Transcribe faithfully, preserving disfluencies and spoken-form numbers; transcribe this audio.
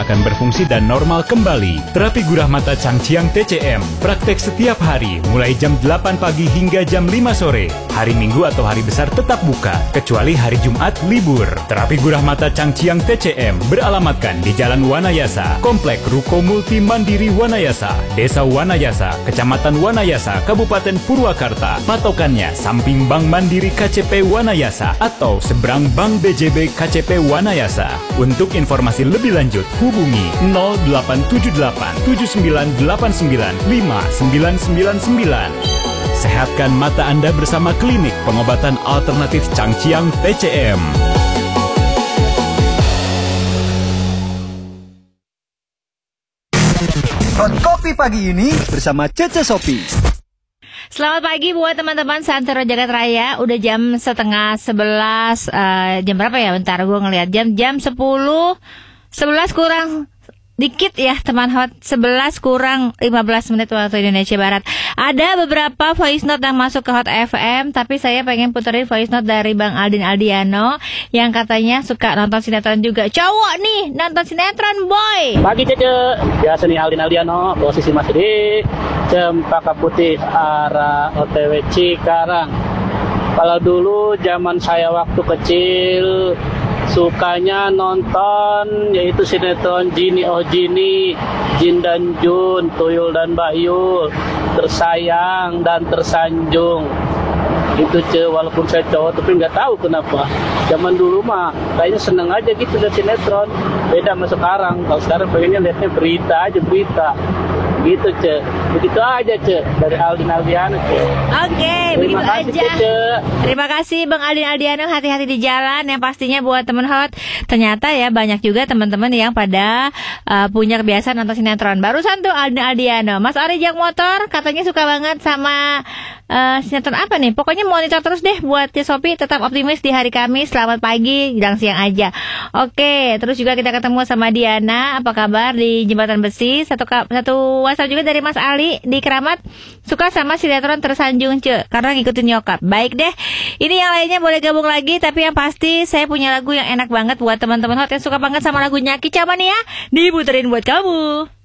akan berfungsi dan normal kembali. Terapi gurah mata Changjiang T C M. Praktek setiap hari mulai jam delapan pagi hingga jam lima sore. Hari Minggu atau hari besar tetap buka, kecuali hari Jumat libur. Terapi gurah mata Changjiang T C M beralamatkan di Jalan Wanayasa, Komplek Ruko Multi Mandiri Wanayasa, Desa Wanayasa, Kecamatan Wanayasa, Kabupaten Purwakarta. Patokannya samping Bank Mandiri K C P Wanayasa atau seberang Bank B J B K C P Wanayasa. Untuk informasi lebih lanjut, hubungi nol delapan tujuh delapan tujuh sembilan delapan sembilan lima sembilan sembilan sembilan. Sehatkan mata Anda bersama klinik pengobatan alternatif Changjiang T C M. Hot Kopi pagi ini bersama Cece Sopi. Selamat pagi buat teman-teman Santero Jagat Raya. Udah jam setengah sebelas. uh, Jam berapa ya? Bentar gue ngeliat jam Jam sepuluh Sebelas kurang dikit ya teman hot. Sebelas kurang lima belas menit waktu Indonesia Barat. Ada beberapa voice note yang masuk ke Hot F M, tapi saya pengen puterin voice note dari Bang Aldin Aldiano yang katanya suka nonton sinetron juga. Cowok nih nonton sinetron boy. Pagi Cece, biasa nih Aldin Aldiano, posisi masih di Cempaka Putih arah O T W Cikarang. Kalau dulu zaman saya waktu kecil sukanya nonton yaitu sinetron Jini Oh Jini, Jin dan Jun, Tuyul dan Bayu, Tersayang dan Tersanjung. Itu ce, walaupun saya cowok tapi nggak tahu kenapa. Zaman dulu mah kayaknya seneng aja gitu lihat sinetron. Beda sama sekarang. Kalau sekarang pengennya lihatnya berita aja berita. Gitu ce, begitu aja ce dari Aldin Aldiano ce. Oke, begitu aja. Ce. Terima kasih Bang Aldin Aldiano, hati-hati di jalan. Yang pastinya buat teman hot, ternyata ya banyak juga teman-teman yang pada uh, punya kebiasaan nonton sinetron. Barusan tuh Aldin Aldiano, Mas Ari Jak Motor katanya suka banget sama uh, sinetron apa nih? Pokoknya monitor terus deh buat Sopi, tetap optimis di hari Kamis. Selamat pagi, jelang siang aja. Oke, terus juga kita ketemu sama Diana, apa kabar di Jembatan Besi? Satu satu WhatsApp juga dari Mas Ali di Keramat, suka sama sinetron Tersanjung ce, karena ngikutin nyokap. Baik deh, ini yang lainnya boleh gabung lagi, tapi yang pasti saya punya lagu yang enak banget buat teman-teman hot yang suka banget sama lagunya Kicau Mania, diputerin buat kamu.